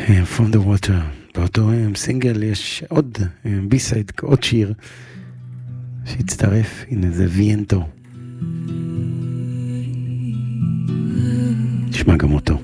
From the Water. באותו סינגל יש עוד בי-סייד, עוד שיר שהצטרף, הנה זה ויאנטו. נשמע גם אותו.